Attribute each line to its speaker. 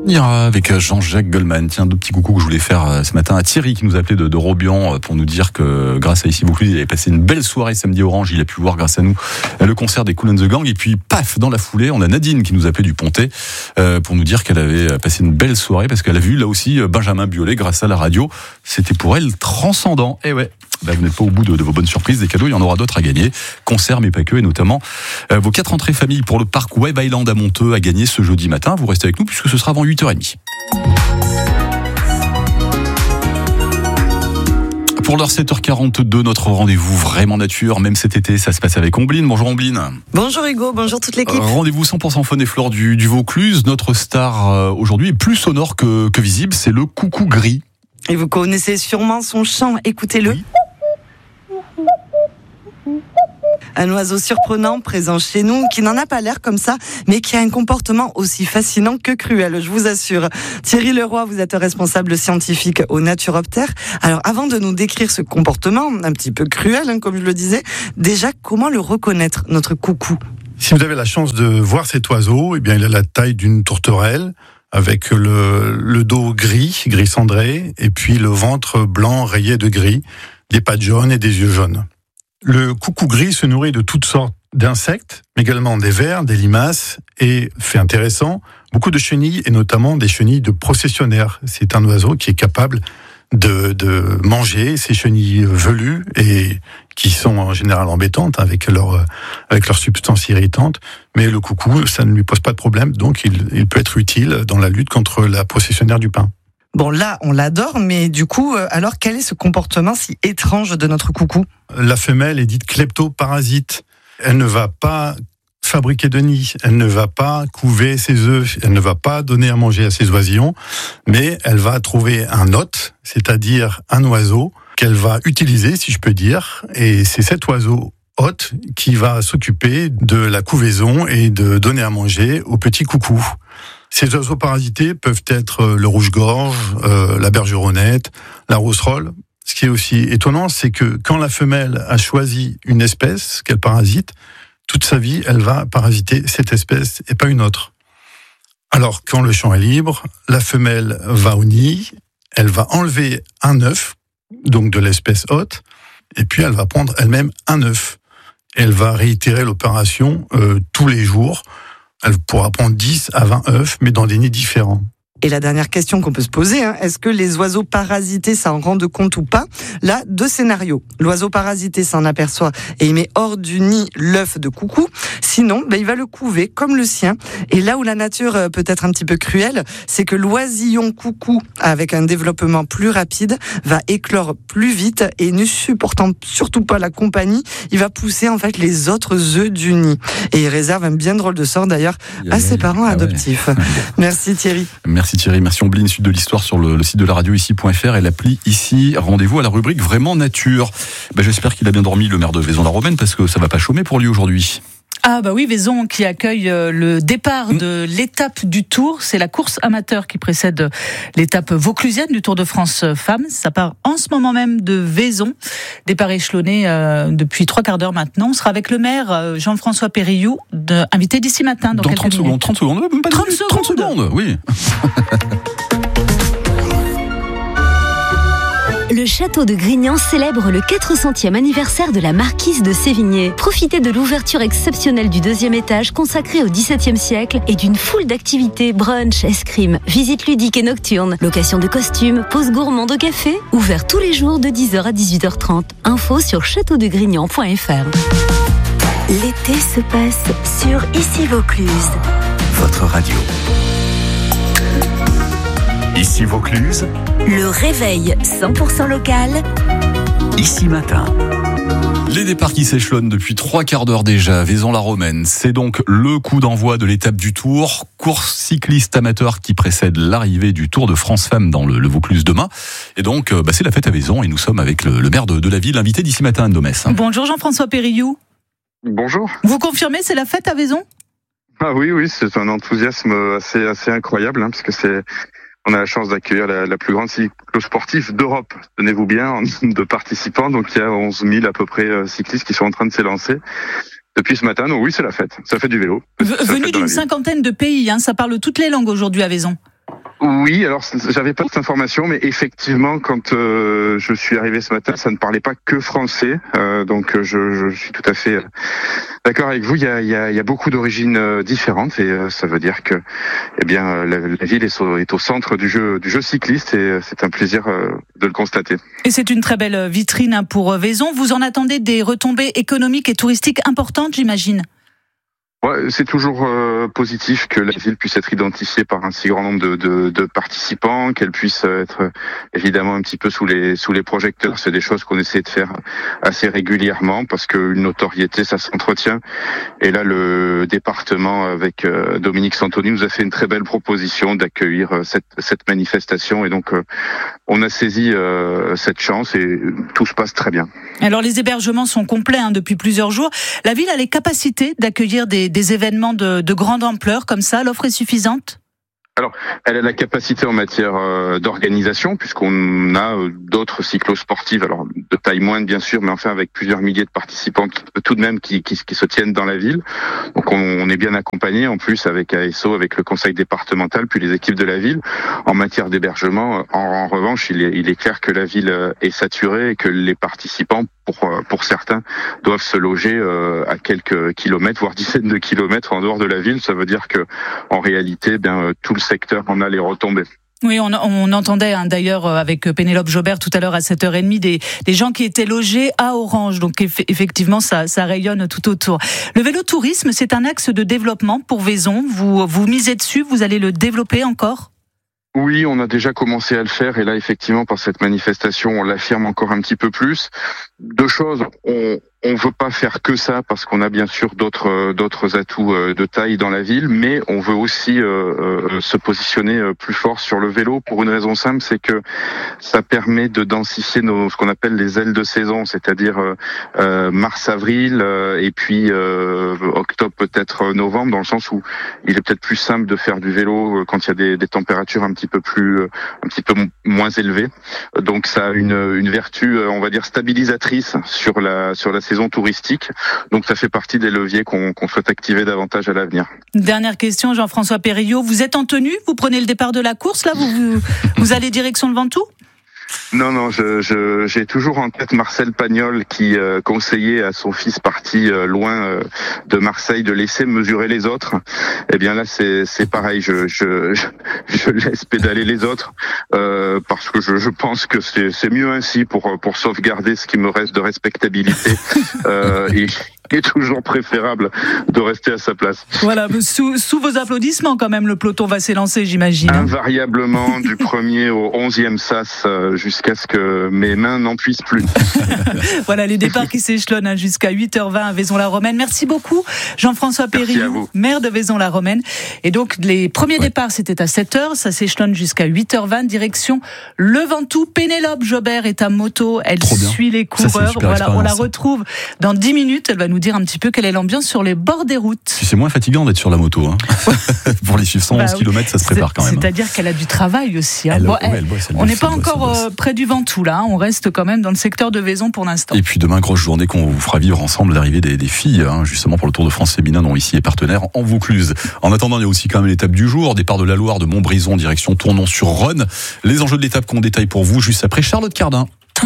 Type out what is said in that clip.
Speaker 1: Avec Jean-Jacques Goldman. Tiens, deux petits coucous que je voulais faire ce matin à Thierry qui nous appelait de Robian pour nous dire que grâce à Ici Vaucluse, il avait passé une belle soirée samedi Orange. Il a pu voir grâce à nous le concert des Kool and the Gang. Et puis paf, dans la foulée, on a Nadine qui nous appelait du Pontet pour nous dire qu'elle avait passé une belle soirée parce qu'elle a vu là aussi Benjamin Biolay grâce à la radio. C'était pour elle transcendant. Et ouais. Vous n'êtes pas au bout de vos bonnes surprises, des cadeaux, il y en aura d'autres à gagner, concerts mais pas que, et notamment vos 4 entrées famille pour le parc Web Island à Monteux à gagner ce jeudi matin. Vous restez avec nous puisque ce sera avant 8h30. Pour l'heure 7h42, notre rendez-vous vraiment nature, même cet été, ça se passe avec Ombline. Bonjour Ombline.
Speaker 2: Bonjour Hugo, bonjour toute l'équipe.
Speaker 1: Rendez-vous 100% faune et flore du Vaucluse. Notre star aujourd'hui est plus sonore que visible, c'est le coucou gris.
Speaker 2: Et vous connaissez sûrement son chant, écoutez-le. Oui. Un oiseau surprenant, présent chez nous, qui n'en a pas l'air comme ça, mais qui a un comportement aussi fascinant que cruel, je vous assure. Thierry Leroy, vous êtes responsable scientifique au Naturoptère. Alors, avant de nous décrire ce comportement, un petit peu cruel, comme je le disais, déjà, comment le reconnaître, notre coucou ?
Speaker 3: Si vous avez la chance de voir cet oiseau, eh bien, il a la taille d'une tourterelle, avec le dos gris cendré, et puis le ventre blanc rayé de gris, des pattes jaunes et des yeux jaunes. Le coucou gris se nourrit de toutes sortes d'insectes, mais également des vers, des limaces, et, fait intéressant, beaucoup de chenilles, et notamment des chenilles de processionnaires. C'est un oiseau qui est capable de manger ces chenilles velues, et qui sont en général embêtantes avec leur substance irritante, mais le coucou, ça ne lui pose pas de problème, donc il peut être utile dans la lutte contre la processionnaire du pain.
Speaker 2: Bon, là, on l'adore, mais du coup, alors quel est ce comportement si étrange de notre coucou ?
Speaker 3: La femelle est dite kleptoparasite. Elle ne va pas fabriquer de nid, elle ne va pas couver ses œufs, elle ne va pas donner à manger à ses oisillons, mais elle va trouver un hôte, c'est-à-dire un oiseau qu'elle va utiliser, si je peux dire, et c'est cet oiseau hôte qui va s'occuper de la couvaison et de donner à manger aux petits coucous. Ces oiseaux parasités peuvent être le rouge-gorge, la bergeronnette, la rousserolle. Ce qui est aussi étonnant, c'est que quand la femelle a choisi une espèce qu'elle parasite, toute sa vie, elle va parasiter cette espèce et pas une autre. Alors, quand le champ est libre, la femelle va au nid, elle va enlever un œuf, donc de l'espèce hôte, et puis elle va prendre elle-même un œuf. Elle va réitérer l'opération tous les jours. Elle pourra prendre 10 à 20 œufs, mais dans des nids différents.
Speaker 2: Et la dernière question qu'on peut se poser, est-ce que les oiseaux parasités s'en rendent compte ou pas ? Là, 2 scénarios. L'oiseau parasité s'en aperçoit et il met hors du nid l'œuf de coucou. Sinon, il va le couver comme le sien. Et là où la nature peut être un petit peu cruelle, c'est que l'oisillon coucou, avec un développement plus rapide, va éclore plus vite et ne supportant surtout pas la compagnie, il va pousser en fait les autres œufs du nid. Et il réserve un bien drôle de sort d'ailleurs à ses parents adoptifs. Ouais. Merci Thierry.
Speaker 1: Merci Thierry, merci Ombline, suite de l'histoire sur le site de la radio ici.fr et l'appli ici. Rendez-vous à la rubrique Vraiment Nature. J'espère qu'il a bien dormi le maire de Vaison-la-Romaine parce que ça va pas chômer pour lui aujourd'hui.
Speaker 4: Ah bah oui, Vaison qui accueille le départ de l'étape du Tour. C'est la course amateur qui précède l'étape vauclusienne du Tour de France Femmes. Ça part en ce moment même de Vaison. Départ échelonné depuis 3 quarts d'heure maintenant. On sera avec le maire Jean-François Périllou, invité d'ici matin. Dans
Speaker 1: 30 secondes, 30 secondes, même pas 30 secondes, oui.
Speaker 5: Le château de Grignan célèbre le 400e anniversaire de la marquise de Sévigné. Profitez de l'ouverture exceptionnelle du 2e étage consacré au XVIIe siècle et d'une foule d'activités, brunch, escrime, visites ludiques et nocturnes, location de costumes, pause gourmande au café, ouvert tous les jours de 10h à 18h30. Info sur châteaudegrignan.fr.
Speaker 6: L'été se passe sur Ici Vaucluse.
Speaker 7: Votre radio. Ici Vaucluse.
Speaker 6: Le réveil 100% local.
Speaker 7: Ici matin.
Speaker 1: Les départs qui s'échelonnent depuis 3 quarts d'heure déjà, Vaison-la-Romaine. C'est donc le coup d'envoi de l'étape du Tour, course cycliste amateur qui précède l'arrivée du Tour de France Femmes dans le Vaucluse demain. Et donc, c'est la fête à Vaison et nous sommes avec le maire de la ville, invité d'ici matin, Anne Domès.
Speaker 4: Bonjour Jean-François Périllou.
Speaker 8: Bonjour.
Speaker 4: Vous confirmez, c'est la fête à Vaison ?
Speaker 8: Ah oui, c'est un enthousiasme assez incroyable, parce que on a la chance d'accueillir la plus grande cyclosportive d'Europe. Tenez-vous bien, de participants. Donc il y a 11 000 à peu près cyclistes qui sont en train de s'élancer depuis ce matin. Donc oui, c'est la fête. Ça fait du vélo.
Speaker 4: Venu d'une 50aine de pays, ça parle toutes les langues aujourd'hui à Vaison.
Speaker 8: Oui, alors j'avais pas cette information, mais effectivement, quand je suis arrivé ce matin, ça ne parlait pas que français, donc je suis tout à fait d'accord avec vous. Il y a beaucoup d'origines différentes, et ça veut dire que, eh bien, la ville est au centre du jeu cycliste, et c'est un plaisir de le constater.
Speaker 4: Et c'est une très belle vitrine pour Vaison. Vous en attendez des retombées économiques et touristiques importantes, j'imagine?
Speaker 8: Ouais, c'est toujours positif que la ville puisse être identifiée par un si grand nombre de participants, qu'elle puisse être évidemment un petit peu sous les projecteurs. C'est des choses qu'on essaie de faire assez régulièrement, parce qu'une notoriété, ça s'entretient. Et là, le département avec Dominique Santoni nous a fait une très belle proposition d'accueillir cette manifestation, et donc on a saisi cette chance, et tout se passe très bien.
Speaker 4: Alors les hébergements sont complets depuis plusieurs jours. La ville a les capacités d'accueillir des événements de grande ampleur comme ça. L'offre est suffisante?
Speaker 8: Alors, elle a la capacité en matière d'organisation, puisqu'on a d'autres cyclosportives, alors de taille moindre bien sûr, mais enfin avec plusieurs milliers de participants tout de même qui se tiennent dans la ville. Donc on est bien accompagné, en plus avec ASO, avec le conseil départemental, puis les équipes de la ville. En matière d'hébergement, en revanche, il est clair que la ville est saturée, et que les participants, pour certains, doivent se loger à quelques kilomètres, voire dizaines de kilomètres en dehors de la ville. Ça veut dire que, en réalité, tout le secteur en a les retombées.
Speaker 4: Oui, on entendait d'ailleurs avec Pénélope Jobert tout à l'heure à 7h30 des gens qui étaient logés à Orange. Donc effectivement, ça rayonne tout autour. Le vélo-tourisme, c'est un axe de développement pour Vaison. Vous misez dessus, vous allez le développer encore ?
Speaker 8: Oui, on a déjà commencé à le faire, et là, effectivement, par cette manifestation, on l'affirme encore un petit peu plus. Deux choses, on veut pas faire que ça, parce qu'on a bien sûr d'autres atouts de taille dans la ville, mais on veut aussi se positionner plus fort sur le vélo, pour une raison simple, c'est que ça permet de densifier ce qu'on appelle les ailes de saison, c'est-à-dire mars-avril, et puis octobre, peut-être novembre, dans le sens où il est peut-être plus simple de faire du vélo quand il y a des températures un petit peu moins élevées. Donc ça a une vertu, on va dire, stabilisatrice sur la saison touristique. Donc ça fait partie des leviers qu'on souhaite activer davantage à l'avenir.
Speaker 4: Dernière question, Jean-François Périllot, vous êtes en tenue? Vous prenez le départ de la course là? Vous allez direction le Ventoux?
Speaker 8: Non, j'ai toujours en tête Marcel Pagnol qui conseillait à son fils parti loin de Marseille de laisser mesurer les autres. Eh bien là, c'est pareil. Je laisse pédaler les autres parce que je pense que c'est mieux ainsi pour sauvegarder ce qui me reste de respectabilité. Et toujours préférable de rester à sa place.
Speaker 4: Voilà, sous vos applaudissements quand même, le peloton va s'élancer, j'imagine.
Speaker 8: Invariablement, du 1er au 11e sas, jusqu'à ce que mes mains n'en puissent plus.
Speaker 4: Voilà, les départs qui s'échelonnent jusqu'à 8h20 à Vaison-la-Romaine. Merci beaucoup, Jean-François Périllot, maire de Vaison-la-Romaine. Et donc, les premiers départs, c'était à 7h, ça s'échelonne jusqu'à 8h20, direction le Ventoux. Pénélope Jobert est à moto, elle suit les coureurs. Voilà, on la retrouve dans 10 minutes, elle va nous dire un petit peu quelle est l'ambiance sur les bords des routes.
Speaker 1: C'est moins fatigant d'être sur la moto. Pour les suivre 111 km, ça se prépare quand même.
Speaker 4: C'est-à-dire qu'elle a du travail aussi.
Speaker 1: On
Speaker 4: n'est pas encore près du Ventoux là, on reste quand même dans le secteur de Vaison pour l'instant.
Speaker 1: Et puis demain, grosse journée qu'on vous fera vivre ensemble, l'arrivée des filles, justement pour le Tour de France féminin, dont ici est partenaire en Vaucluse. En attendant, il y a aussi quand même l'étape du jour, départ de la Loire de Montbrison, direction Tournon-sur-Rhône. Les enjeux de l'étape qu'on détaille pour vous juste après Charlotte Cardin.